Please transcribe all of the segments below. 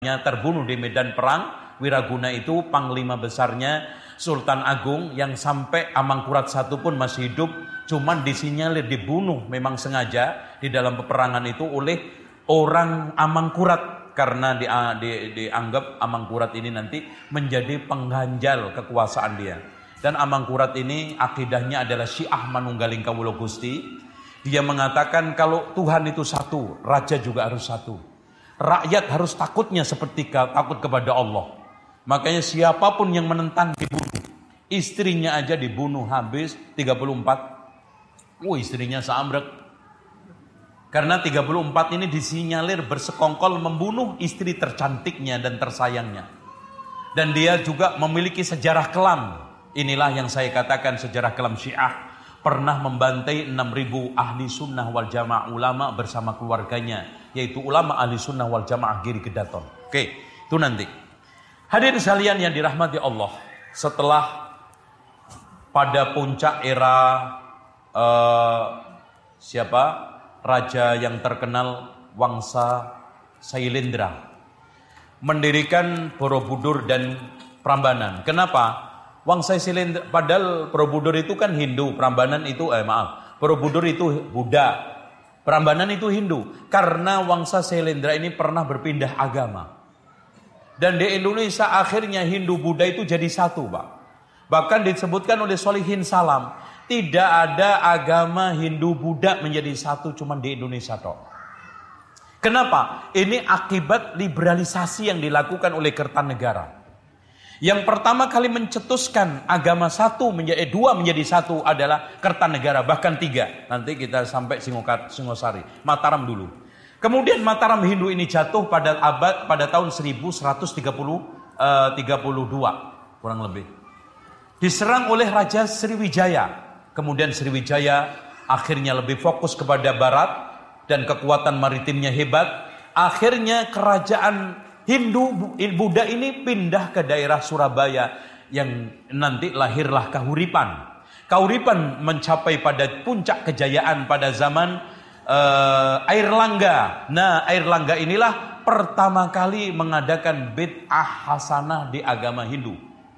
terbunuh di medan perang. Wiraguna itu panglima besarnya Sultan Agung yang sampai Amangkurat I pun masih hidup, cuman disinyalir dibunuh memang sengaja di dalam peperangan itu oleh orang Amangkurat karena dianggap Amangkurat ini nanti menjadi pengganjal kekuasaan dia. Dan Amangkurat ini akidahnya adalah Syiah Manunggaling Kawula Gusti. Dia mengatakan kalau Tuhan itu satu, raja juga harus satu. Rakyat harus takutnya seperti takut kepada Allah. Makanya siapapun yang menentang dibunuh. Istrinya aja dibunuh habis 34. Istrinya seamrek. Karena 34 ini disinyalir bersekongkol membunuh istri tercantiknya dan tersayangnya. Dan dia juga memiliki sejarah kelam. Inilah yang saya katakan sejarah kelam Syiah. Pernah membantai 6.000 ahli sunnah wal jamaah ulama bersama keluarganya. Yaitu ulama ahli sunnah wal jamaah Giri Kedaton. Oke, itu nanti. Hadirin sekalian yang dirahmati Allah, setelah pada puncak era raja yang terkenal Wangsa Sailendra mendirikan Borobudur dan Prambanan. Kenapa? Wangsa Sailendra, padahal Borobudur itu kan Hindu, Borobudur itu Buddha, Prambanan itu Hindu. Karena Wangsa Sailendra ini pernah berpindah agama. Dan di Indonesia akhirnya Hindu Buddha itu jadi satu, Pak. Bahkan disebutkan oleh Sholihin Salam, tidak ada agama Hindu Buddha menjadi satu cuma di Indonesia toh. Kenapa? Ini akibat liberalisasi yang dilakukan oleh Kertanegara. Yang pertama kali mencetuskan agama dua menjadi satu adalah Kertanegara, bahkan 3. Nanti kita sampai Singosari, Mataram dulu. Kemudian Mataram Hindu ini jatuh pada tahun 1132 kurang lebih. Diserang oleh Raja Sriwijaya. Kemudian Sriwijaya akhirnya lebih fokus kepada barat dan kekuatan maritimnya hebat. Akhirnya kerajaan Hindu Buddha ini pindah ke daerah Surabaya yang nanti lahirlah Kahuripan. Kahuripan mencapai pada puncak kejayaan pada zaman Airlangga. Nah, Airlangga inilah pertama kali mengadakan bid'ah hasanah di agama Hindu.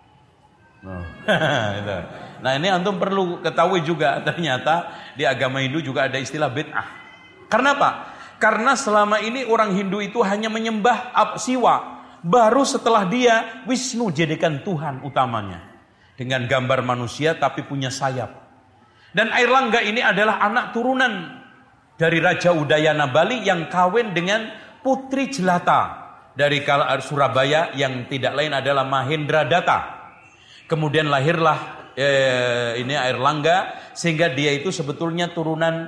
Nah, ini antum perlu ketahui juga ternyata di agama Hindu juga ada istilah bid'ah. Karena apa? Karena selama ini orang Hindu itu hanya menyembah Siwa. Baru setelah dia Wisnu jadikan Tuhan utamanya. Dengan gambar manusia tapi punya sayap. Dan Airlangga ini adalah anak turunan dari Raja Udayana Bali yang kawin dengan Putri Jelata dari Surabaya yang tidak lain adalah Mahendra Datta. Kemudian lahirlah ini Airlangga sehingga dia itu sebetulnya turunan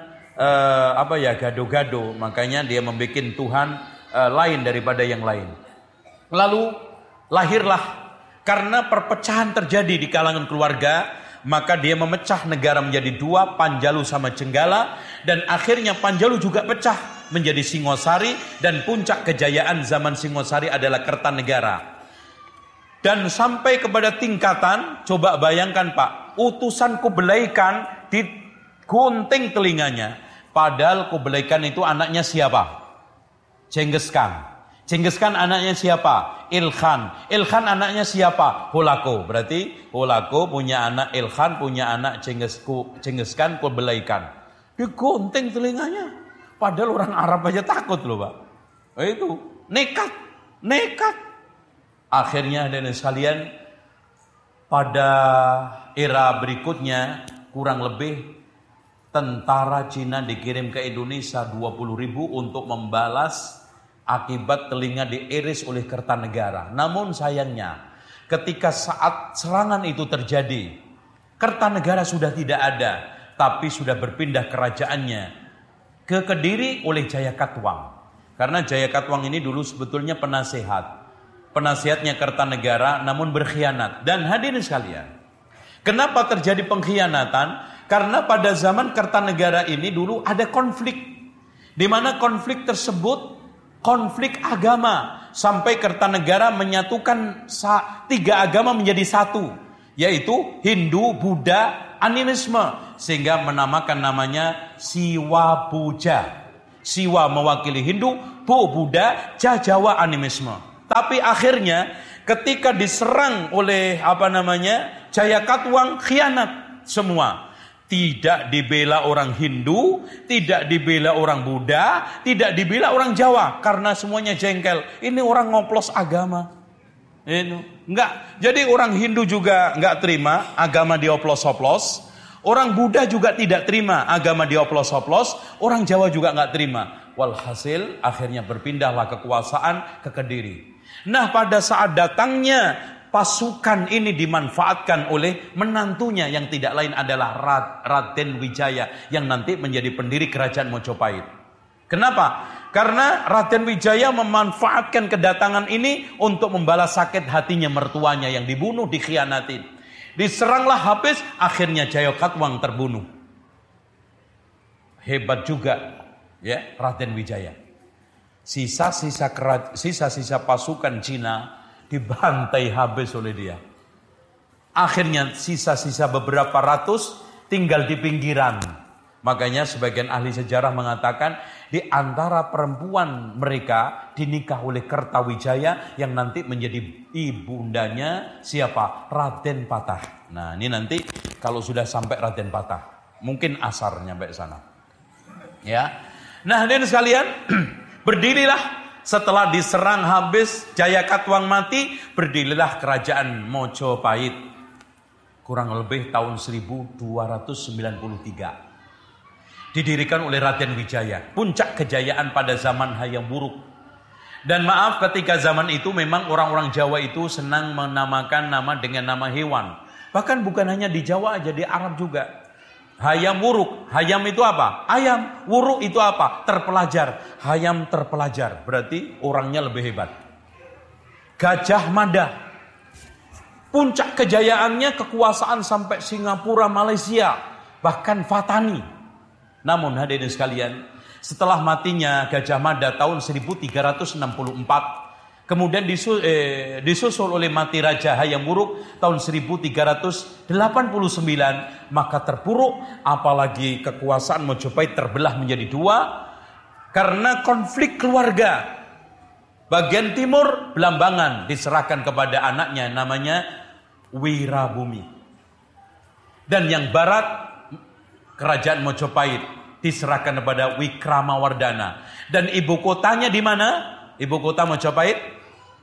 gado-gado. Makanya dia membuat Tuhan lain daripada yang lain. Lalu lahirlah karena perpecahan terjadi di kalangan keluarga. Maka dia memecah negara menjadi 2, Panjalu sama Jenggala. Dan akhirnya Panjalu juga pecah menjadi Singosari. Dan puncak kejayaan zaman Singosari adalah Kertanegara. Dan sampai kepada tingkatan, coba bayangkan Pak, utusan Kublai Khan digunting telinganya. Padahal Kublai Khan itu anaknya siapa? Genghis Khan. Genghis Khan anaknya siapa? Ilkhan. Ilkhan anaknya siapa? Holako. Berarti Holako punya anak Ilkhan, punya anak Genghis Khan, Kublai Khan. Digunting telinganya. Padahal orang Arab aja takut loh, Pak. Itu nekat. Akhirnya dan sekalian pada era berikutnya kurang lebih tentara Cina dikirim ke Indonesia 20.000 untuk membalas akibat telinga diiris oleh Kertanegara. Namun sayangnya ketika saat serangan itu terjadi, Kertanegara sudah tidak ada, tapi sudah berpindah kerajaannya ke Kediri oleh Jayakatwang. Karena Jayakatwang ini dulu sebetulnya penasihatnya Kertanegara namun berkhianat. Dan hadirin sekalian, kenapa terjadi pengkhianatan? Karena pada zaman Kertanegara ini dulu ada konflik, di mana konflik tersebut konflik agama sampai Kertanegara menyatukan 3 agama menjadi satu, yaitu Hindu, Buddha, animisme, sehingga menamakan namanya Siwa Puja. Siwa mewakili Hindu, Buddha, Jawa animisme. Tapi akhirnya ketika diserang oleh Jayakatwang, khianat semua. Tidak dibela orang Hindu, tidak dibela orang Buddha, tidak dibela orang Jawa karena semuanya jengkel. Ini orang ngoplos agama. Enggak. Jadi orang Hindu juga enggak terima agama dioplos-oplos. Orang Buddha juga tidak terima agama dioplos-oplos. Orang Jawa juga enggak terima. Walhasil akhirnya berpindahlah kekuasaan ke Kediri. Nah, pada saat datangnya pasukan ini dimanfaatkan oleh menantunya yang tidak lain adalah Raden Wijaya yang nanti menjadi pendiri kerajaan Mojopahit. Kenapa? Karena Raden Wijaya memanfaatkan kedatangan ini untuk membalas sakit hatinya mertuanya yang dibunuh, dikhianatin. Diseranglah habis, akhirnya Jayakatwang terbunuh. Hebat juga ya Raden Wijaya. Sisa-sisa pasukan Cina dibantai habis oleh dia. Akhirnya sisa-sisa beberapa ratus tinggal di pinggiran. Makanya sebagian ahli sejarah mengatakan di antara perempuan mereka dinikah oleh Kertawijaya yang nanti menjadi ibundanya siapa? Raden Patah. Nah, ini nanti kalau sudah sampai Raden Patah, mungkin asar nyampe sana. Ya. Nah, hadirin sekalian, berdirilah setelah diserang habis Jayakatwang mati, berdirilah kerajaan Mojopahit. Kurang lebih tahun 1293. Didirikan oleh Raden Wijaya. Puncak kejayaan pada zaman Hayam Wuruk. Dan maaf, ketika zaman itu memang orang-orang Jawa itu senang menamakan nama dengan nama hewan. Bahkan bukan hanya di Jawa aja, di Arab juga. Hayam Wuruk. Hayam itu apa? Ayam. Wuruk itu apa? Terpelajar. Hayam terpelajar. Berarti orangnya lebih hebat. Gajah Mada. Puncak kejayaannya kekuasaan sampai Singapura, Malaysia. Bahkan Fatani. Namun hadirin sekalian, setelah matinya Gajah Mada tahun 1364. Kemudian disusul oleh mati Raja Hayam Wuruk tahun 1389, maka terpuruk, apalagi kekuasaan Mojopahit terbelah menjadi dua karena konflik keluarga. Bagian timur Belambangan diserahkan kepada anaknya namanya Wirabumi. Dan yang barat kerajaan Mojopahit diserahkan kepada Wikramawardhana. Dan ibu kotanya di mana? Ibu kota Mojopahit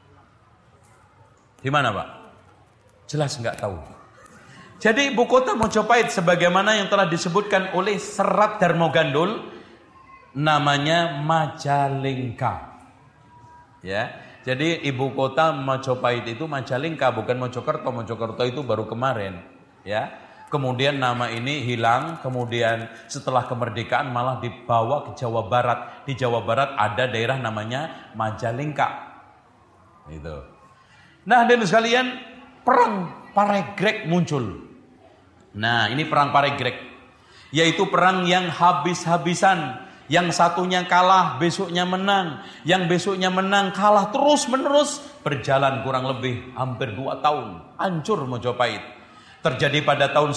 di mana, Pak? Jelas nggak tahu. Jadi ibu kota Mojopahit sebagaimana yang telah disebutkan oleh Serat Darmogandul namanya Majalengka. Ya. Jadi ibu kota Mojopahit itu Majalengka, bukan Mojokerto. Mojokerto itu baru kemarin, ya. Kemudian nama ini hilang, kemudian setelah kemerdekaan malah dibawa ke Jawa Barat. Di Jawa Barat ada daerah namanya Majalengka. Itu. Nah, hadirin sekalian, perang Paregreg muncul. Nah, ini perang Paregreg, yaitu perang yang habis-habisan. Yang satunya kalah, besoknya menang. Yang besoknya menang, kalah terus-menerus. Berjalan kurang lebih hampir 2 tahun. Hancur Mojopahit. Terjadi pada tahun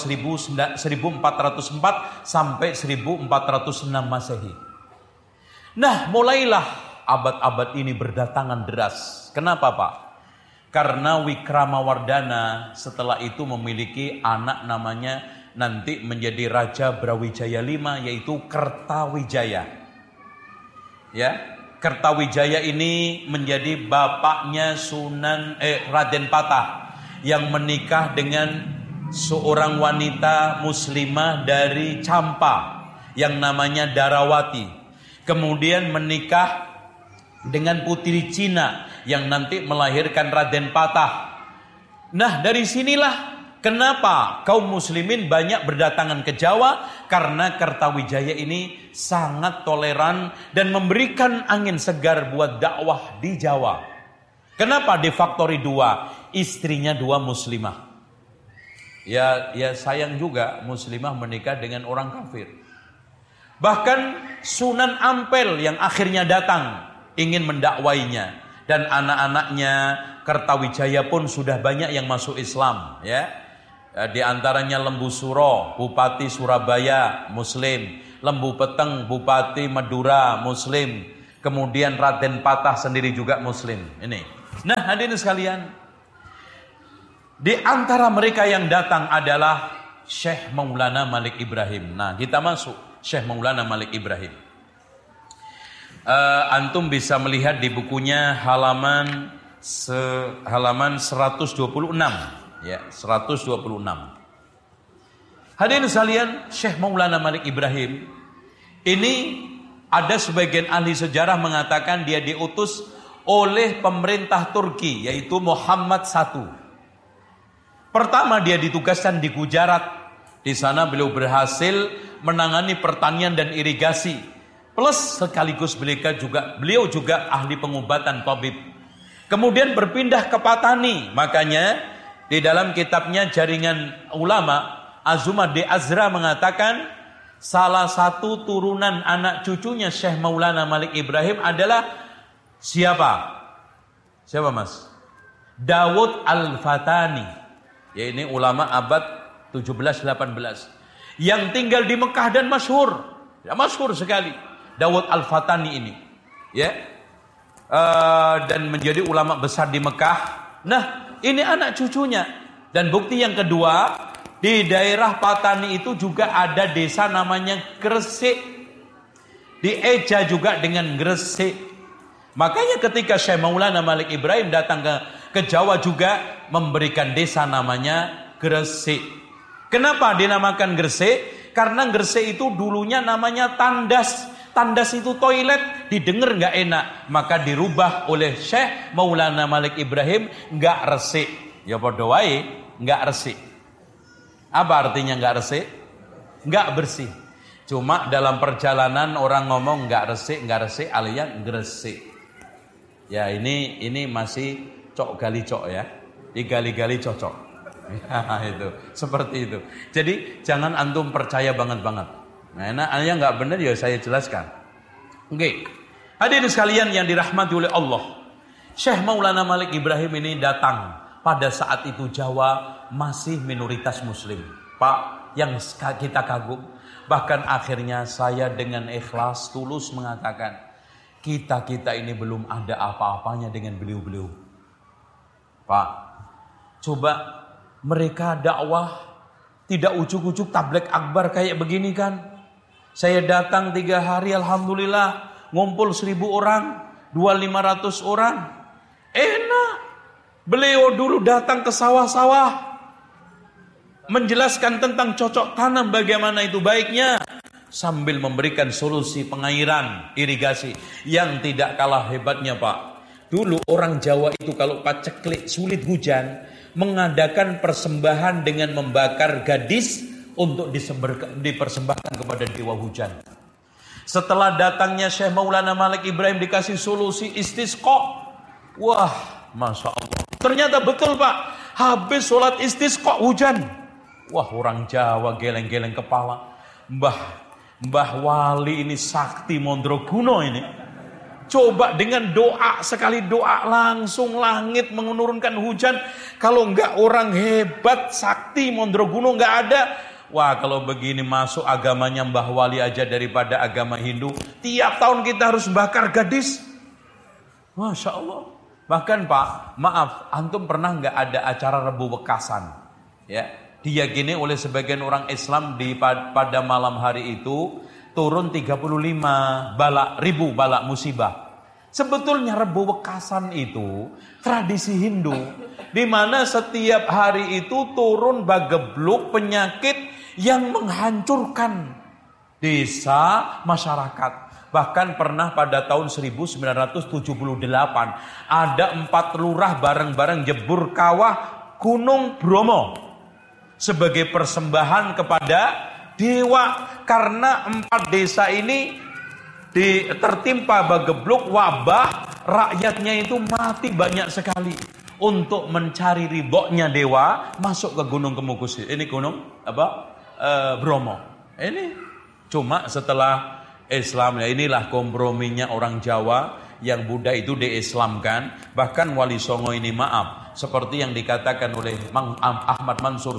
1404 sampai 1406 Masehi. Nah, mulailah abad-abad ini berdatangan deras. Kenapa, Pak? Karena Wikramawardhana setelah itu memiliki anak namanya nanti menjadi Raja Brawijaya V, yaitu Kertawijaya. Ya, Kertawijaya ini menjadi bapaknya Raden Patah yang menikah dengan seorang wanita muslimah dari Campa yang namanya Darawati. Kemudian menikah dengan putri Cina yang nanti melahirkan Raden Patah. Nah, dari sinilah kenapa kaum muslimin banyak berdatangan ke Jawa, karena Kertawijaya ini sangat toleran dan memberikan angin segar buat dakwah di Jawa. Kenapa? De factori 2, istrinya 2 muslimah. Ya sayang juga muslimah menikah dengan orang kafir. Bahkan Sunan Ampel yang akhirnya datang ingin mendakwainya, dan anak-anaknya Kertawijaya pun sudah banyak yang masuk Islam, ya. Di antaranya Lembu Suro, Bupati Surabaya, Muslim. Lembu Peteng, Bupati Madura, Muslim. Kemudian Raden Patah sendiri juga Muslim. Ini. Nah, hadirin sekalian, di antara mereka yang datang adalah Syekh Maulana Malik Ibrahim. Nah, kita masuk Syekh Maulana Malik Ibrahim. Antum bisa melihat di bukunya halaman 126, ya, 126. Hadirin sekalian, Syekh Maulana Malik Ibrahim ini ada sebagian ahli sejarah mengatakan dia diutus oleh pemerintah Turki, yaitu Muhammad I. Pertama dia ditugaskan di Gujarat. Di sana beliau berhasil menangani pertanian dan irigasi. Plus sekaligus beliau juga ahli pengobatan tabib. Kemudian berpindah ke Patani. Makanya di dalam kitabnya Jaringan Ulama, Azumah de Azra mengatakan salah satu turunan anak cucunya Syekh Maulana Malik Ibrahim adalah siapa? Siapa mas? Dawud Al-Fatani. Ya, ini ulama abad 17-18 yang tinggal di Mekah dan masyhur. Ya, masyhur sekali Dawud Al-Fatani ini. Ya. Dan menjadi ulama besar di Mekah. Nah, ini anak cucunya. Dan bukti yang kedua, di daerah Patani itu juga ada desa namanya Gresik. Dieja juga dengan Gresik. Makanya ketika Syekh Maulana Malik Ibrahim datang ke Jawa juga memberikan desa namanya Gresik. Kenapa dinamakan Gresik? Karena Gresik itu dulunya namanya Tandas. Tandas itu toilet, didengar nggak enak, maka dirubah oleh Syekh Maulana Malik Ibrahim nggak resik. Ya podo wae, nggak resik. Apa artinya nggak resik? Nggak bersih. Cuma dalam perjalanan orang ngomong nggak resik alias Gresik. Ya ini masih cok gali cok ya, digali-gali cocok. Ya, itu seperti itu. Jadi jangan antum percaya banget. Nah, yang nggak benar ya saya jelaskan. Oke, hadirin sekalian yang dirahmati oleh Allah, Syekh Maulana Malik Ibrahim ini datang pada saat itu Jawa masih minoritas Muslim, Pak, yang kita kagum. Bahkan akhirnya saya dengan ikhlas tulus mengatakan, kita ini belum ada apa-apanya dengan beliau-beliau. Pak, coba mereka dakwah tidak ujuk-ujuk tabligh akbar kayak begini kan? Saya datang 3 hari, alhamdulillah, ngumpul 1000 orang, 200-500 orang. Enak. Beliau dulu datang ke sawah-sawah, menjelaskan tentang cocok tanam, bagaimana itu baiknya, sambil memberikan solusi pengairan, irigasi, yang tidak kalah hebatnya Pak. Dulu orang Jawa itu kalau paceklik sulit hujan, mengadakan persembahan dengan membakar gadis, untuk dipersembahkan kepada dewa hujan. Setelah datangnya Syekh Maulana Malik Ibrahim dikasih solusi istisqa. Wah, Masya Allah. Ternyata betul Pak. Habis sholat istisqa hujan. Wah, orang Jawa geleng-geleng kepala. Mbah Wali ini sakti Mondroguno ini. Coba dengan doa, sekali doa langsung langit menurunkan hujan. Kalau enggak orang hebat sakti Mondroguno enggak ada. Wah, kalau begini masuk agamanya Mbah Wali aja daripada agama Hindu. Tiap tahun kita harus bakar gadis. Masya Allah. Bahkan Pak, maaf, antum pernah nggak ada acara Rebu Wekasan? Ya, diyakini oleh sebagian orang Islam pada malam hari itu turun 35 ribu balak musibah. Sebetulnya Rebu Wekasan itu tradisi Hindu, di mana setiap hari itu turun bagebluk penyakit yang menghancurkan desa masyarakat. Bahkan pernah pada tahun 1978 ada 4 lurah bareng-bareng jebur kawah Gunung Bromo sebagai persembahan kepada dewa, karena 4 desa ini tertimpa bagebluk wabah, rakyatnya itu mati banyak sekali. Untuk mencari ridhonya dewa, masuk ke Gunung Kemukus. Ini gunung apa? Bromo. Ini cuma setelah Islam, ya inilah komprominya orang Jawa yang Buddha itu diislamkan. Bahkan Wali Songo ini maaf, seperti yang dikatakan oleh Ahmad Mansur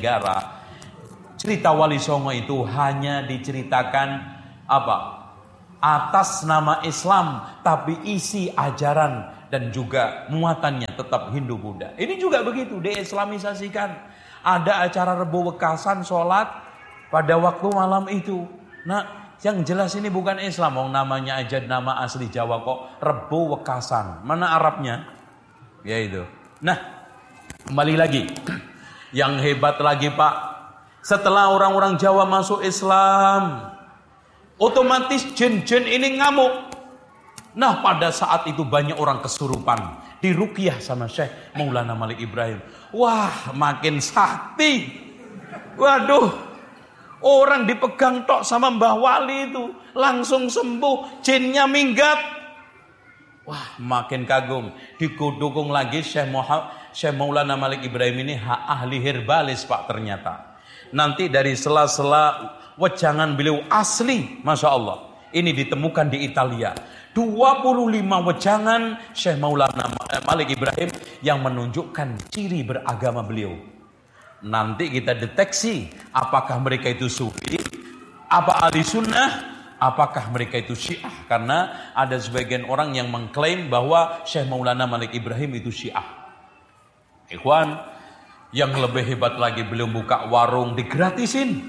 Suryanegara, cerita Wali Songo itu hanya diceritakan apa? atas nama Islam, tapi isi ajaran dan juga muatannya tetap Hindu-Buddha. Ini juga begitu, deislamisasikan. Ada acara Rebo Wekasan, sholat pada waktu malam itu. Nah, yang jelas ini bukan Islam, namanya aja nama asli Jawa kok, Rebo Wekasan. Mana Arabnya? Ya itu. Nah, kembali lagi. Yang hebat lagi Pak, setelah orang-orang Jawa masuk Islam, otomatis jin-jin ini ngamuk. Nah, pada saat itu banyak orang kesurupan, diruqyah sama Syekh Maulana Malik Ibrahim. Wah, makin sakti. Waduh, orang dipegang tok sama Mbah Wali itu langsung sembuh, jinnya minggat. Wah, makin kagum. Didukung lagi Syekh Maulana Malik Ibrahim ini ahli herbalis Pak ternyata. Nanti dari sela-sela wejangan beliau asli, Masya Allah, ini ditemukan di Italia. 25 wejangan Syekh Maulana Malik Ibrahim yang menunjukkan ciri beragama beliau. Nanti kita deteksi apakah mereka itu sufi, apa ahli sunnah, apakah mereka itu syiah. Karena ada sebagian orang yang mengklaim bahwa Syekh Maulana Malik Ibrahim itu syiah. Ikhwan, yang lebih hebat lagi beliau buka warung digratisin.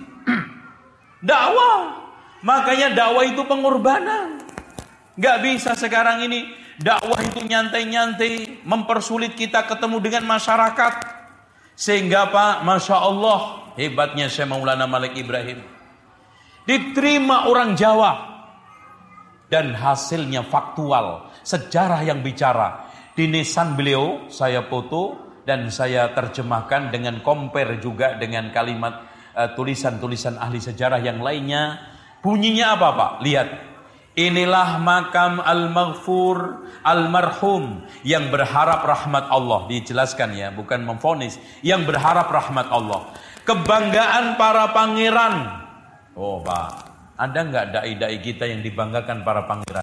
Dakwah. Makanya dakwah itu pengorbanan. Gak bisa sekarang ini dakwah itu nyantai-nyantai, mempersulit kita ketemu dengan masyarakat. Sehingga Pak, Masya Allah, hebatnya Syekh Maulana Malik Ibrahim diterima orang Jawa. Dan hasilnya faktual, sejarah yang bicara. Di nisan beliau saya foto dan saya terjemahkan dengan compare juga dengan kalimat tulisan-tulisan ahli sejarah yang lainnya. Bunyinya apa Pak? Lihat. Inilah makam al-maghfur al-marhum yang berharap rahmat Allah. Dijelaskan ya, bukan memvonis. Yang berharap rahmat Allah. Kebanggaan para pangeran. Oh Pak, ada nggak dai-dai kita yang dibanggakan para pangeran?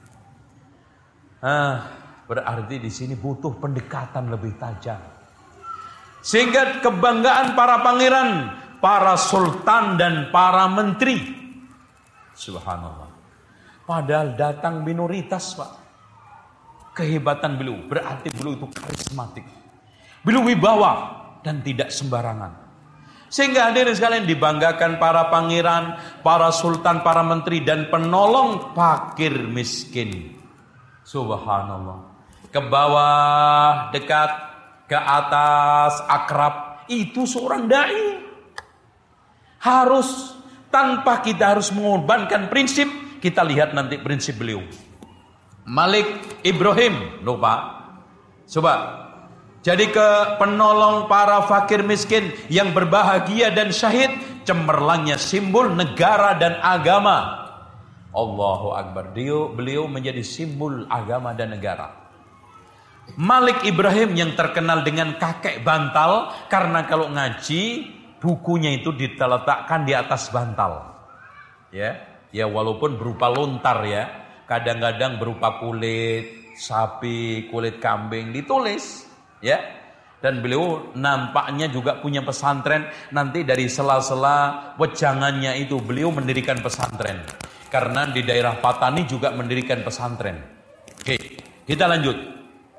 Berarti di sini butuh pendekatan lebih tajam. Sehingga kebanggaan para pangeran, para sultan dan para menteri. Subhanallah. Padahal datang minoritas Pak. Kehebatan beliau berarti beliau itu karismatik. Beliau wibawa dan tidak sembarangan. Sehingga hadirin sekalian dibanggakan para pangeran, para sultan, para menteri dan penolong fakir miskin. Subhanallah. Ke bawah, dekat, ke atas, akrab, itu seorang dai. Harus, tanpa kita harus mengorbankan prinsip. Kita lihat nanti prinsip beliau. Malik Ibrahim, lupa. Coba. Jadi ke penolong para fakir miskin yang berbahagia dan syahid, cemerlangnya simbol negara dan agama. Allahu Akbar. Beliau menjadi simbol agama dan negara. Malik Ibrahim yang terkenal dengan kakek bantal, karena kalau ngaji bukunya itu diletakkan di atas bantal. Ya walaupun berupa lontar ya, kadang-kadang berupa kulit sapi, kulit kambing ditulis ya. Dan beliau nampaknya juga punya pesantren. Nanti dari sela-sela wejangannya itu beliau mendirikan pesantren. Karena di daerah Patani juga mendirikan pesantren. Oke, kita lanjut.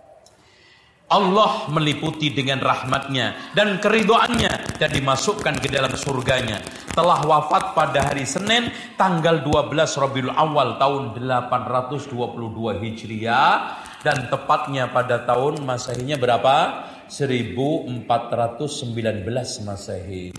Allah meliputi dengan rahmatnya dan keridhoannya dan dimasukkan ke dalam surganya. Telah wafat pada hari Senin tanggal 12 Rabiul Awal tahun 822 Hijriah dan tepatnya pada tahun Masehinya berapa? 1419 Masehi.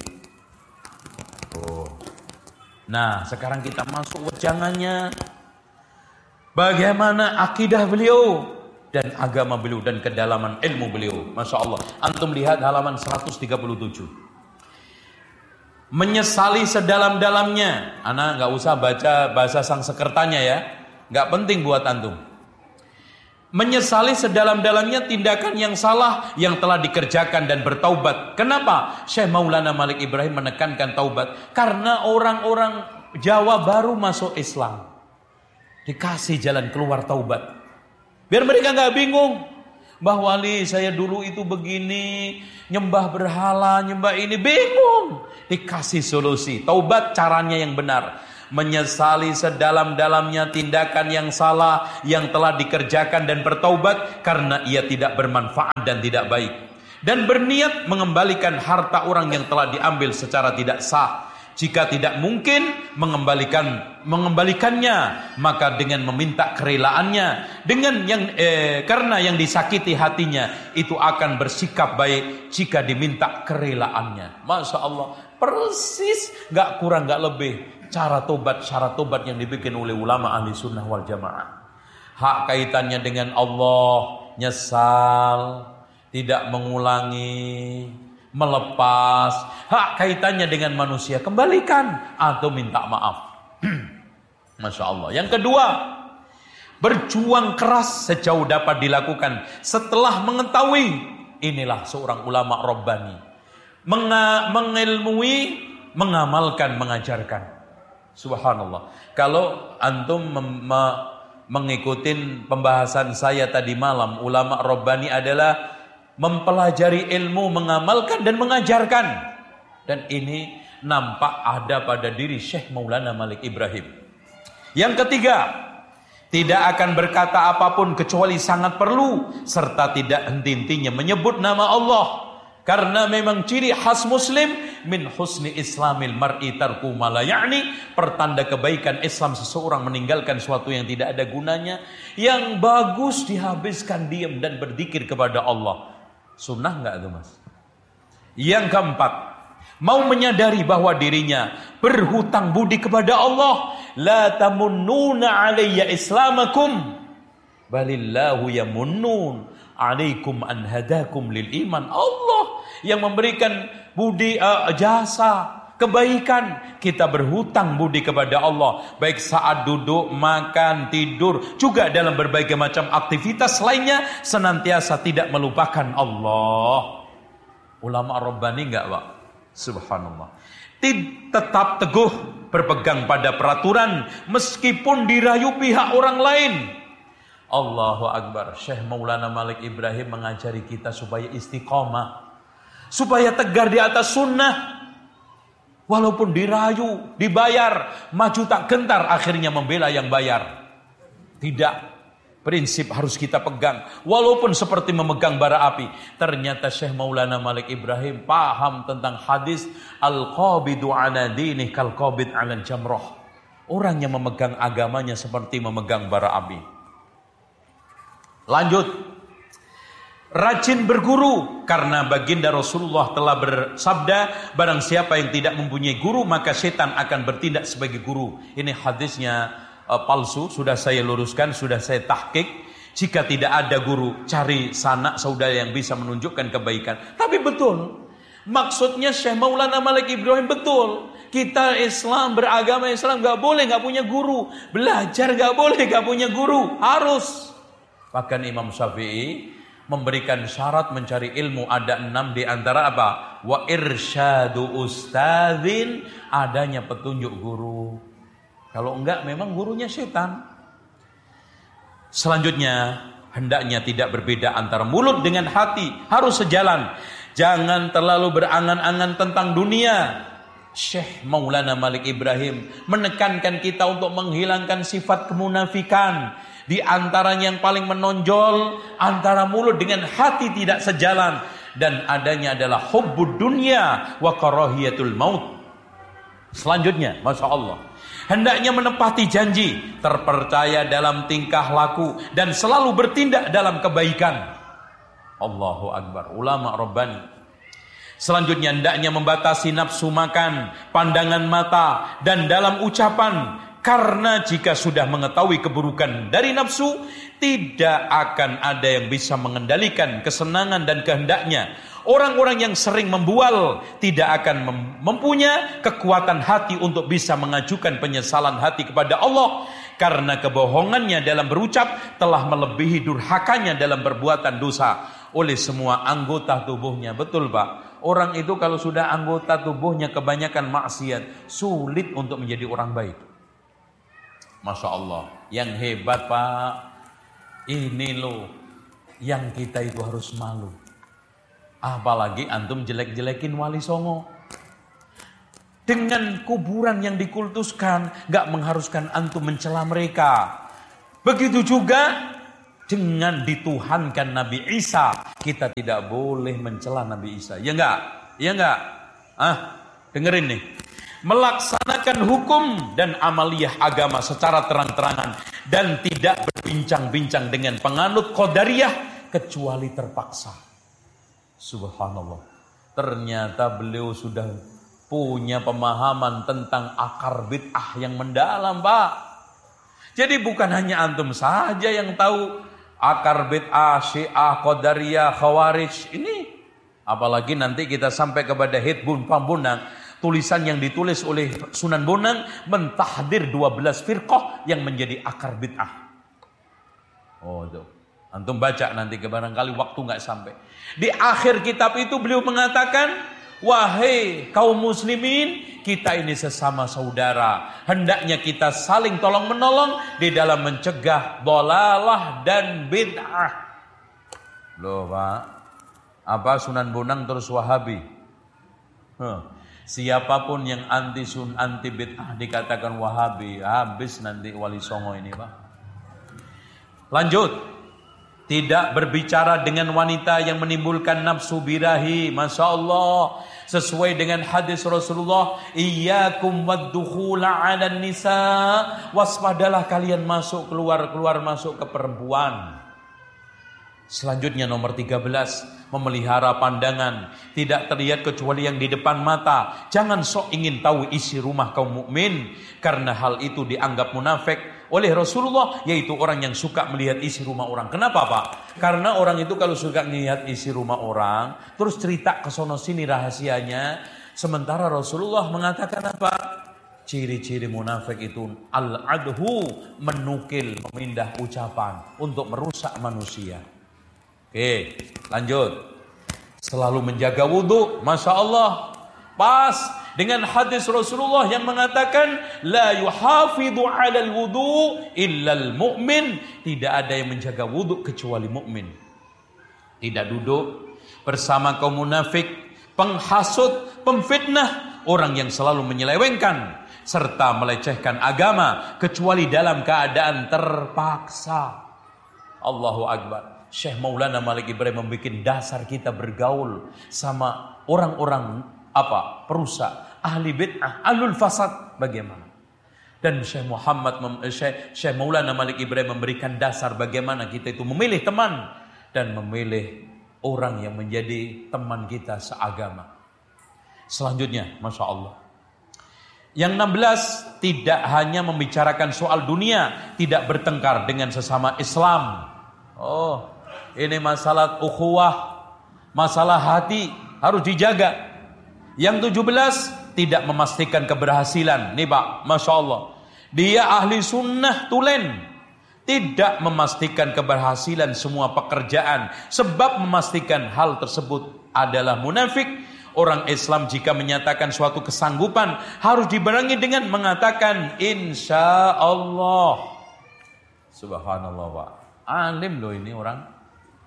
Nah, sekarang kita masuk wejangannya. Bagaimana akidah beliau dan agama beliau dan kedalaman ilmu beliau. Masya Allah. Antum lihat halaman 137. Menyesali sedalam-dalamnya. Ana nggak usah baca bahasa Sangsekertanya ya. Nggak penting buat antum. Menyesali sedalam-dalamnya tindakan yang salah yang telah dikerjakan dan bertaubat. Kenapa? Syekh Maulana Malik Ibrahim menekankan taubat. Karena orang-orang Jawa baru masuk Islam. Dikasih jalan keluar taubat. Biar mereka gak bingung. Mbah Wali saya dulu itu begini, nyembah berhala, nyembah ini, bingung. Dikasih solusi, taubat caranya yang benar. menyesali sedalam-dalamnya tindakan yang salah yang telah dikerjakan dan bertaubat karena ia tidak bermanfaat dan tidak baik, dan berniat mengembalikan harta orang yang telah diambil secara tidak sah. Jika tidak mungkin mengembalikannya, maka dengan meminta kerelaannya, karena yang disakiti hatinya itu akan bersikap baik jika diminta kerelaannya. Masya Allah, persis, gak kurang gak lebih syarat tobat yang dibikin oleh ulama ahli sunnah wal jamaah. Hak kaitannya dengan Allah, nyesal, tidak mengulangi, melepas. Hak kaitannya dengan manusia, kembalikan atau minta maaf. Masya Allah. Yang kedua, berjuang keras sejauh dapat dilakukan setelah mengetahui. Inilah seorang ulama Rabbani, mengilmui, mengamalkan, mengajarkan. Subhanallah. Kalau antum mengikuti pembahasan saya tadi malam, ulama Rabbani adalah mempelajari ilmu, mengamalkan dan mengajarkan. Dan ini nampak ada pada diri Syekh Maulana Malik Ibrahim. Yang ketiga, tidak akan berkata apapun kecuali sangat perlu, serta tidak henti-hentinya menyebut nama Allah. Karena memang ciri khas muslim, min husni islamil mar'i tarku ma la ya'ni, pertanda kebaikan Islam seseorang meninggalkan sesuatu yang tidak ada gunanya. Yang bagus dihabiskan diam dan berzikir kepada Allah. Sunnah enggak itu mas? Yang keempat, mau menyadari bahwa dirinya berhutang budi kepada Allah. La tamunnuna alayya islamakum balillahu yamunnun alaikum an hadakum lil iman. Allah yang memberikan budi, jasa, kebaikan. Kita berhutang budi kepada Allah, baik saat duduk, makan, tidur, juga dalam berbagai macam aktivitas lainnya, senantiasa tidak melupakan Allah. Ulama Rabbani enggak Pak? Subhanallah. Tetap teguh berpegang pada peraturan meskipun dirayu pihak orang lain. Allahu Akbar. Syekh Maulana Malik Ibrahim mengajari kita supaya istiqomah, supaya tegar di atas sunnah. Walaupun dirayu, dibayar, maju tak gentar akhirnya membela yang bayar. Tidak, prinsip harus kita pegang. Walaupun seperti memegang bara api. Ternyata Syekh Maulana Malik Ibrahim paham tentang hadis al-qabidu ala dinih kal-qabid ala jamroh. Orang yang memegang agamanya seperti memegang bara api. Lanjut. Rajin berguru, karena baginda Rasulullah telah bersabda, barang siapa yang tidak mempunyai guru maka setan akan bertindak sebagai guru. Ini hadisnya palsu, sudah saya luruskan, sudah saya tahqiq. Jika tidak ada guru, cari sanak saudara yang bisa menunjukkan kebaikan. Tapi betul, maksudnya Syekh Maulana Malik Ibrahim betul. Kita Islam, beragama Islam gak boleh gak punya guru. Belajar gak boleh gak punya guru, harus. Bahkan Imam Syafi'i memberikan syarat mencari ilmu ada 6, di antara apa? Wa irsyadu ustadzin, adanya petunjuk guru. Kalau enggak memang gurunya setan. Selanjutnya, hendaknya tidak berbeda antara mulut dengan hati, harus sejalan. Jangan terlalu berangan-angan tentang dunia. Syekh Maulana Malik Ibrahim menekankan kita untuk menghilangkan sifat kemunafikan. Di antaranya yang paling menonjol, antara mulut dengan hati tidak sejalan, dan adanya adalah hubbud dunya wa karahiyatul maut. Selanjutnya, Masya Allah, hendaknya menepati janji, terpercaya dalam tingkah laku, dan selalu bertindak dalam kebaikan. Allahu Akbar, ulama Rabbani. Selanjutnya, hendaknya membatasi nafsu makan, pandangan mata, dan dalam ucapan. Karena jika sudah mengetahui keburukan dari nafsu, tidak akan ada yang bisa mengendalikan kesenangan dan kehendaknya. Orang-orang yang sering membual tidak akan mempunyai kekuatan hati untuk bisa mengajukan penyesalan hati kepada Allah. Karena kebohongannya dalam berucap telah melebihi durhakanya dalam perbuatan dosa oleh semua anggota tubuhnya. Betul Pak, orang itu kalau sudah anggota tubuhnya kebanyakan maksiat, sulit untuk menjadi orang baik. Masya Allah, yang hebat Pak, ini loh yang kita itu harus malu. Apalagi antum jelek-jelekin Wali Songo. Dengan kuburan yang dikultuskan, gak mengharuskan antum mencela mereka. Begitu juga dengan dituhankan Nabi Isa, kita tidak boleh mencela Nabi Isa. Ya enggak? Ya enggak? Dengerin nih. Melaksanakan hukum dan amaliyah agama secara terang-terangan dan tidak berbincang-bincang dengan penganut qadariyah kecuali terpaksa. Subhanallah. Ternyata beliau sudah punya pemahaman tentang akar bid'ah yang mendalam, Pak. Jadi bukan hanya antum saja yang tahu akar bid'ah, Syiah, Qadariyah, Khawarij ini. Apalagi nanti kita sampai kepada Hizbun Pambonang, tulisan yang ditulis oleh Sunan Bonang mentahdir 12 firqah yang menjadi akar bid'ah. Oh, tuh. Antum baca nanti, barangkali waktu nggak sampai. Di akhir kitab itu beliau mengatakan, wahai kaum muslimin, kita ini sesama saudara. Hendaknya kita saling tolong menolong di dalam mencegah dhalalah dan bid'ah. Loh, Pak. Apa Sunan Bonang terus Wahabi? Siapapun yang anti bid'ah dikatakan Wahabi, habis nanti Wali Songo ini, Pak. Lanjut. Tidak berbicara dengan wanita yang menimbulkan nafsu birahi. Masya Allah. Sesuai dengan hadis Rasulullah, iyyakum waddukhula 'alan nisa. Waspadalah kalian masuk keluar masuk ke perempuan. Selanjutnya nomor 13, memelihara pandangan, tidak terlihat kecuali yang di depan mata. Jangan sok ingin tahu isi rumah kaum mukmin, karena hal itu dianggap munafik oleh Rasulullah, yaitu orang yang suka melihat isi rumah orang. Kenapa, Pak? Karena orang itu kalau suka melihat isi rumah orang, terus cerita ke sono sini rahasianya. Sementara Rasulullah mengatakan apa? Ciri-ciri munafik itu al-adhu, menukil, memindah ucapan untuk merusak manusia. Oke, lanjut. Selalu menjaga wudhu, Masya Allah. Pas dengan hadis Rasulullah yang mengatakan la yuhafidhu 'alal wudu illal mu'min. Tidak ada yang menjaga wudu kecuali mukmin. Tidak duduk bersama kaum munafik, penghasut, pemfitnah, orang yang selalu menyelewengkan serta melecehkan agama kecuali dalam keadaan terpaksa. Allahu Akbar. Syekh Maulana Malik Ibrahim membuat dasar kita bergaul sama orang-orang perusak, ahli bid'ah, ahlul fasad bagaimana. Dan Syekh Maulana Malik Ibrahim memberikan dasar bagaimana kita itu memilih teman dan memilih orang yang menjadi teman kita seagama. Selanjutnya, Masya Allah. Yang 16, tidak hanya membicarakan soal dunia, tidak bertengkar dengan sesama Islam. Oh, ini masalah ukhuwah, masalah hati harus dijaga. Yang 17, tidak memastikan keberhasilan. Nih Pak, Masya Allah. Dia ahli sunnah tulen. Tidak memastikan keberhasilan semua pekerjaan. Sebab memastikan hal tersebut adalah munafik. Orang Islam jika menyatakan suatu kesanggupan harus dibarengi dengan mengatakan insya Allah. Subhanallah, Pak. Alim loh ini orang.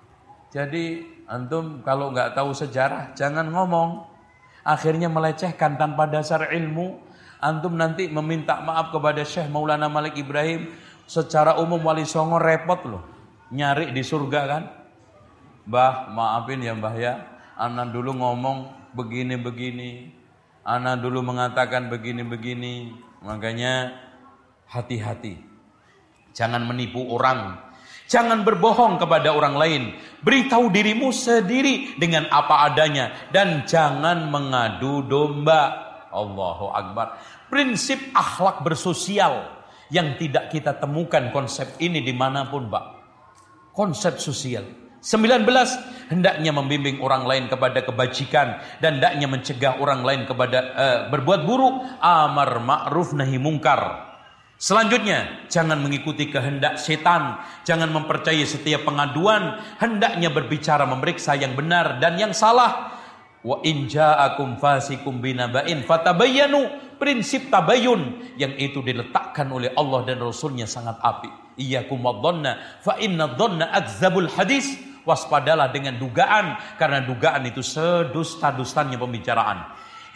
Jadi antum kalau nggak tahu sejarah jangan ngomong. Akhirnya melecehkan tanpa dasar ilmu. Antum nanti meminta maaf kepada Syekh Maulana Malik Ibrahim. Secara umum Wali Songo repot loh. Nyari di surga kan. Mbah maafin ya Mbah ya. Ana dulu ngomong begini-begini. Ana dulu mengatakan begini-begini. Makanya hati-hati. Jangan menipu orang. Jangan berbohong kepada orang lain. Beritahu dirimu sendiri dengan apa adanya. Dan jangan mengadu domba. Allahu Akbar. Prinsip akhlak bersosial yang tidak kita temukan konsep ini dimanapun, Pak. Konsep sosial. 19. Hendaknya membimbing orang lain kepada kebajikan. Dan hendaknya mencegah orang lain kepada berbuat buruk. Amar ma'ruf nahi mungkar. Selanjutnya, jangan mengikuti kehendak setan, jangan mempercayai setiap pengaduan, hendaknya berbicara memeriksa yang benar dan yang salah. Wa in ja'akum fasikum binaba'in fatabayyanu, prinsip tabayyun yang itu diletakkan oleh Allah dan Rasulnya sangat apik. Iyyakum wadhanna fa inna dhanna akdzabul hadis. Waspadalah dengan dugaan karena dugaan itu sedusta-dustanya pembicaraan.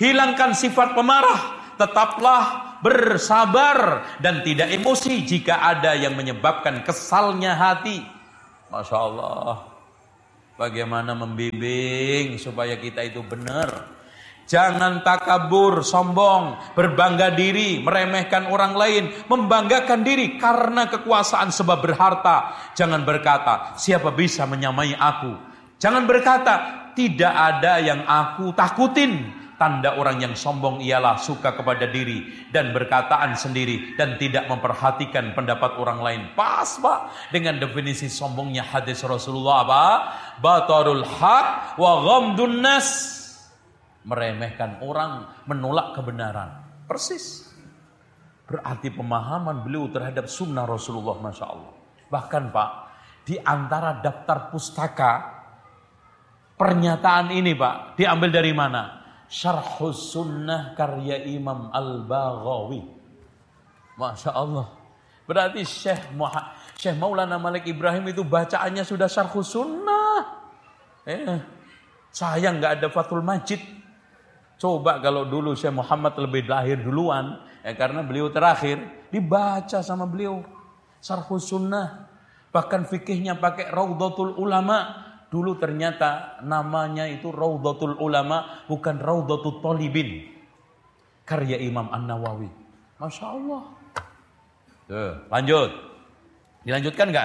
Hilangkan sifat pemarah, tetaplah bersabar dan tidak emosi jika ada yang menyebabkan kesalnya hati. Masya Allah, bagaimana membimbing supaya kita itu benar. Jangan takabur, sombong, berbangga diri, meremehkan orang lain, membanggakan diri karena kekuasaan sebab berharta. Jangan berkata, siapa bisa menyamai aku? Jangan berkata, tidak ada yang aku takutin. Tanda orang yang sombong ialah suka kepada diri dan berkataan sendiri dan tidak memperhatikan pendapat orang lain. Pas Pak dengan definisi sombongnya hadis Rasulullah apa? Batarul haq wa ghamdun nas. Meremehkan orang, menolak kebenaran. Persis. Berarti pemahaman beliau terhadap sunnah Rasulullah, Masya Allah. Bahkan Pak, di antara daftar pustaka, pernyataan ini Pak, diambil dari mana? Syarhus Sunnah karya Imam Al-Baghawi. Masya Allah. Berarti Syekh Maulana Malik Ibrahim itu bacaannya sudah Syarhus Sunnah. Sayang gak ada Fathul Majid. Coba kalau dulu Syekh Muhammad lebih lahir duluan, karena beliau terakhir, dibaca sama beliau Syarhus Sunnah. Bahkan fikihnya pakai Raudhatul Ulama. Dulu ternyata namanya itu Raudhatul Ulama, bukan Raudhatul Talibin. Karya Imam An-Nawawi. Masya Allah. Tuh, lanjut. Dilanjutkan nggak?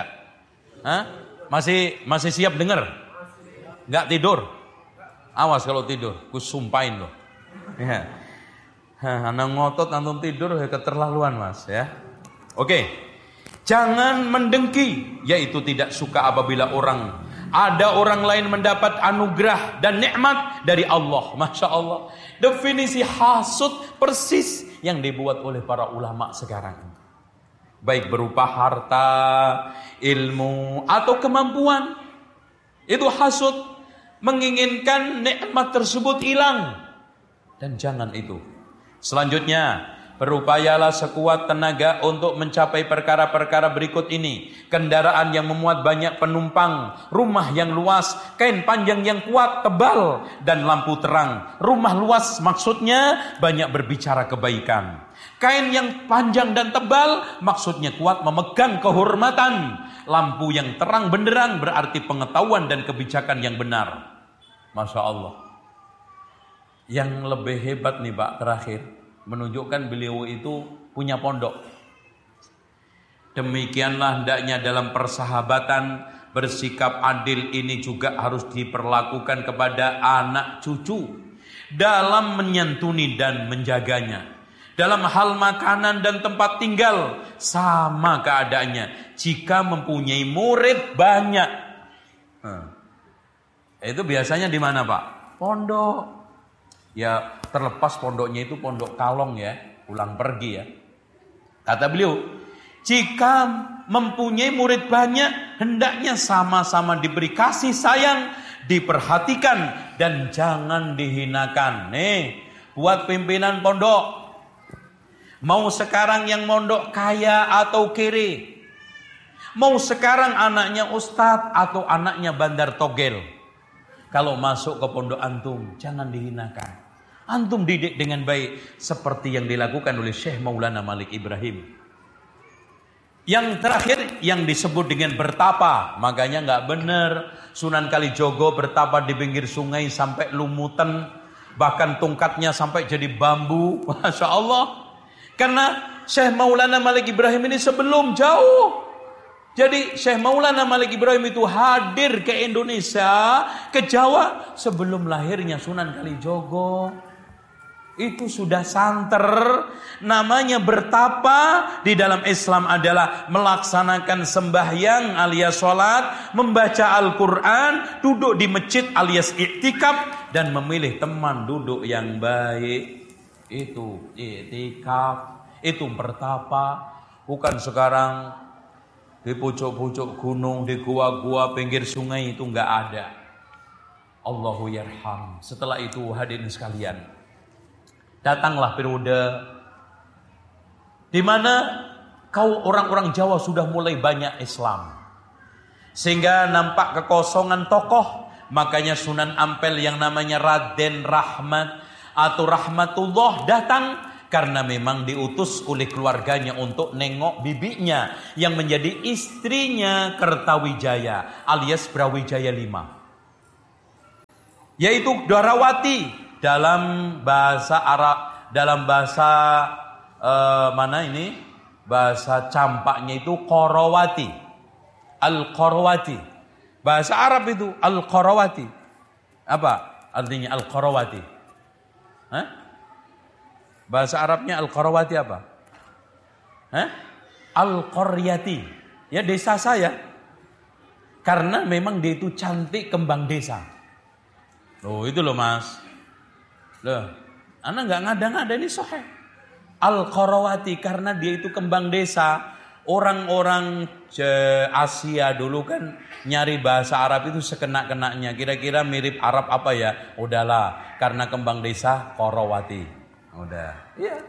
Masih siap dengar? Nggak tidur? Awas kalau tidur, ku sumpahin loh. Ya. Anak ngotot antum tidur ya keterlaluan Mas ya. Oke. Jangan mendengki, yaitu tidak suka apabila ada orang lain mendapat anugerah dan nikmat dari Allah. Masya Allah. Definisi hasud persis yang dibuat oleh para ulama sekarang. Baik berupa harta, ilmu, atau kemampuan. Itu hasud. Menginginkan nikmat tersebut hilang. Dan jangan itu. Selanjutnya, berupayalah sekuat tenaga untuk mencapai perkara-perkara berikut ini. Kendaraan yang memuat banyak penumpang, rumah yang luas, kain panjang yang kuat, tebal, dan lampu terang. Rumah luas maksudnya banyak berbicara kebaikan. Kain yang panjang dan tebal maksudnya kuat memegang kehormatan. Lampu yang terang benderang berarti pengetahuan dan kebijakan yang benar. Masya Allah. Yang lebih hebat nih Pak terakhir, menunjukkan beliau itu punya pondok. Demikianlah hendaknya dalam persahabatan, bersikap adil ini juga harus diperlakukan kepada anak cucu dalam menyantuni dan menjaganya. Dalam hal makanan dan tempat tinggal sama keadaannya. Jika mempunyai murid banyak, itu biasanya di mana Pak? Pondok. Ya terlepas pondoknya itu pondok Kalong ya, pulang pergi ya. Kata beliau, jika mempunyai murid banyak, hendaknya sama-sama diberi kasih sayang, diperhatikan dan jangan dihinakan. Nih, buat pimpinan pondok, mau sekarang yang mondok kaya atau kere, mau sekarang anaknya ustadz atau anaknya bandar togel, kalau masuk ke pondok antum jangan dihinakan. Antum didik dengan baik seperti yang dilakukan oleh Syekh Maulana Malik Ibrahim. Yang terakhir yang disebut dengan bertapa, makanya nggak benar Sunan Kalijogo bertapa di pinggir sungai sampai lumutan, bahkan tongkatnya sampai jadi bambu. Masya Allah. Karena Syekh Maulana Malik Ibrahim ini sebelum jauh. Jadi Syekh Maulana Malik Ibrahim itu hadir ke Indonesia, ke Jawa sebelum lahirnya Sunan Kalijogo. Itu sudah santer. Namanya bertapa di dalam Islam adalah melaksanakan sembahyang alias sholat, membaca Al-Quran, duduk di masjid alias iktikaf, dan memilih teman duduk yang baik. Itu iktikaf, itu bertapa. Bukan sekarang di pucuk-pucuk gunung, di gua-gua pinggir sungai, itu enggak ada. Allahu yarham. Setelah itu hadirin sekalian, datanglah periode di mana orang-orang Jawa sudah mulai banyak Islam, sehingga nampak kekosongan tokoh. Makanya Sunan Ampel yang namanya Raden Rahmat atau rahmatullah datang karena memang diutus oleh keluarganya untuk nengok bibinya yang menjadi istrinya Kertawijaya alias Brawijaya V, yaitu Dwarawati dalam bahasa Arab, dalam bahasa bahasa Campaknya itu Qorawati, Al-Qorawati. Bahasa Arab itu Al-Qorawati. Apa artinya Al-Qorawati? Bahasa Arabnya Al-Qorawati apa? Al-Qoryati. Ya, desa saya. Karena memang dia itu cantik kembang desa. Loh itu loh mas. Loh, anak nggak ngada-ngada, ini sahih. Al-Qorawati karena dia itu kembang desa. Orang-orang Asia dulu kan nyari bahasa Arab itu sekenak-kenaknya. Kira-kira mirip Arab apa ya? Udahlah, karena kembang desa Qorawati. Udah. Iya.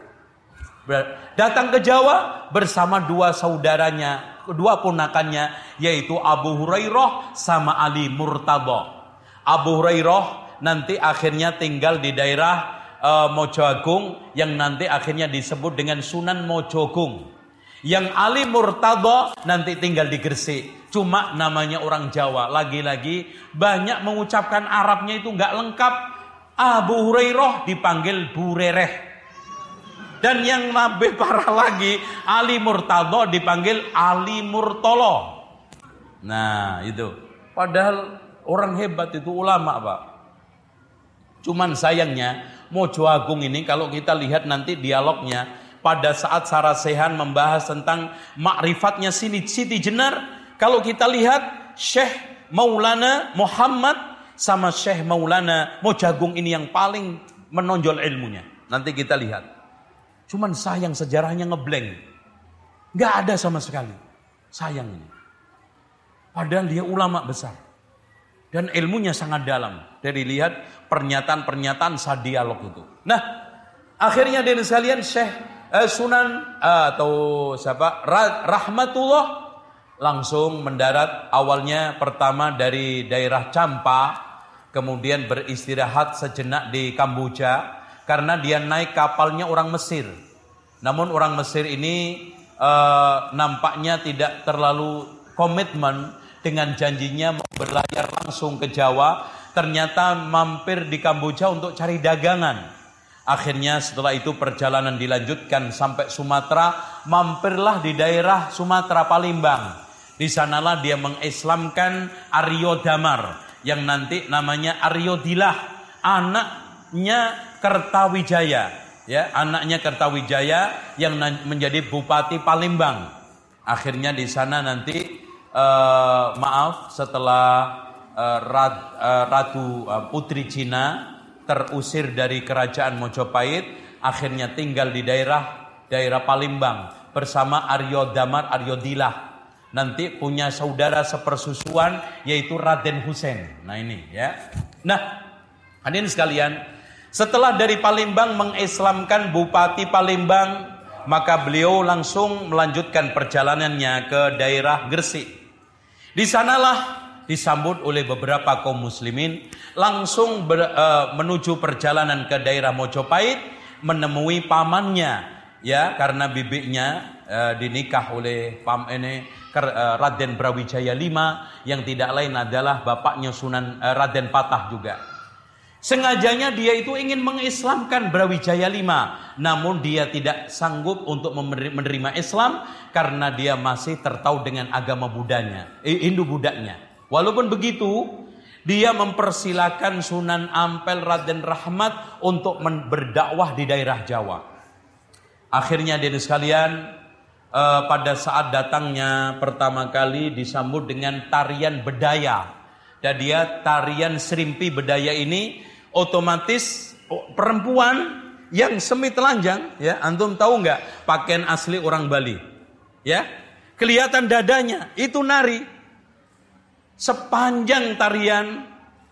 Datang ke Jawa bersama dua saudaranya, dua ponakannya, yaitu Abu Hurairah sama Ali Murtadha. Abu Hurairah nanti akhirnya tinggal di daerah Mojoagung yang nanti akhirnya disebut dengan Sunan Mojoagung. Yang Ali Murtadha nanti tinggal di Gresik. Cuma namanya orang Jawa. Lagi-lagi banyak mengucapkan Arabnya itu nggak lengkap. Abu Hurairah dipanggil Burereh. Dan yang lebih parah lagi, Ali Murtadha dipanggil Ali Murtolo. Nah itu. Padahal orang hebat itu ulama Pak. Cuman sayangnya Mojoagung ini kalau kita lihat nanti dialognya, pada saat Sarasehan membahas tentang makrifatnya Siti Jenar, kalau kita lihat Syekh Maulana Muhammad sama Syekh Maulana Mojoagung ini yang paling menonjol ilmunya. Nanti kita lihat. Cuman sayang sejarahnya ngeblank. Gak ada sama sekali. Sayang ini. Padahal dia ulama besar. Dan ilmunya sangat dalam. Dari lihat pernyataan-pernyataan saat dialog itu. Nah, akhirnya dari sekalian Syekh Sunan atau siapa Rahmatullah langsung mendarat awalnya pertama dari daerah Campa, kemudian beristirahat sejenak di Kamboja karena dia naik kapalnya orang Mesir. Namun orang Mesir ini nampaknya tidak terlalu komitmen dengan janjinya mau berlayar langsung ke Jawa, ternyata mampir di Kamboja untuk cari dagangan. Akhirnya setelah itu perjalanan dilanjutkan sampai Sumatera, mampirlah di daerah Sumatera Palembang. Di sanalah dia mengislamkan Aryo Damar yang nanti namanya Aryo Dilah, anaknya Kertawijaya, ya, anaknya Kertawijaya yang menjadi Bupati Palembang. Akhirnya di sana nanti setelah Ratu Putri Cina terusir dari kerajaan Mojopahit, akhirnya tinggal di daerah Palembang bersama Aryo Damar, Aryo Dilah. Nanti punya saudara sepersusuan yaitu Raden Husein. Nah ini ya. Nah, hadirin sekalian, setelah dari Palembang mengislamkan Bupati Palembang, maka beliau langsung melanjutkan perjalanannya ke daerah Gresik. Di sanalah disambut oleh beberapa kaum muslimin, langsung menuju perjalanan ke daerah Mojopahit, menemui pamannya, ya, karena bibinya dinikah oleh Raden Brawijaya V yang tidak lain adalah bapaknya Sunan Raden Patah juga. Sengajanya dia itu ingin mengislamkan Brawijaya V, namun dia tidak sanggup untuk menerima Islam karena dia masih tertaut dengan agama Hindu Budanya. Walaupun begitu, dia mempersilakan Sunan Ampel Raden Rahmat untuk berdakwah di daerah Jawa. Akhirnya hadirin sekalian, pada saat datangnya pertama kali disambut dengan tarian bedaya. Dan dia tarian serimpi bedaya ini otomatis perempuan yang semi telanjang, ya, antum tahu nggak pakaian asli orang Bali, ya, kelihatan dadanya, itu nari. Sepanjang tarian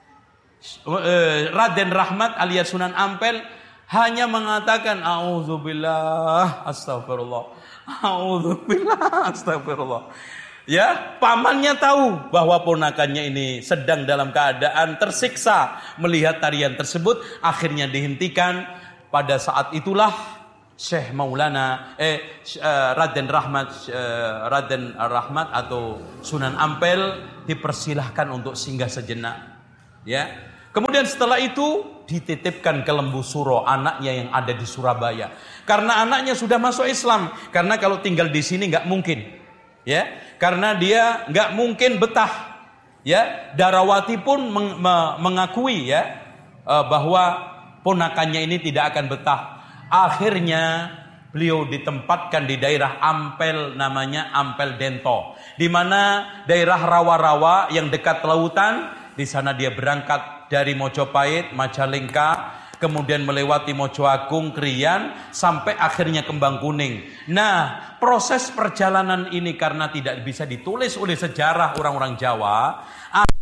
Raden Rahmat alias Sunan Ampel hanya mengatakan auzubillah astagfirullah, auzubillah astagfirullah. Ya, pamannya tahu bahwa ponakannya ini sedang dalam keadaan tersiksa melihat tarian tersebut, akhirnya dihentikan. Pada saat itulah Syekh Maulana Raden Rahmat atau Sunan Ampel dipersilahkan untuk singgah sejenak. Ya. Kemudian setelah itu dititipkan ke Lembu Suro, anaknya yang ada di Surabaya. Karena anaknya sudah masuk Islam, karena kalau tinggal di sini nggak mungkin. Ya, karena dia nggak mungkin betah. Ya, Darawati pun mengakui ya bahwa ponakannya ini tidak akan betah. Akhirnya beliau ditempatkan di daerah Ampel, namanya Ampel Dento, di mana daerah rawa-rawa yang dekat lautan. Di sana dia berangkat dari Mojopahit, Majalengka, kemudian melewati Mojoagung, Krian, sampai akhirnya Kembang Kuning. Nah, proses perjalanan ini karena tidak bisa ditulis oleh sejarah orang-orang Jawa,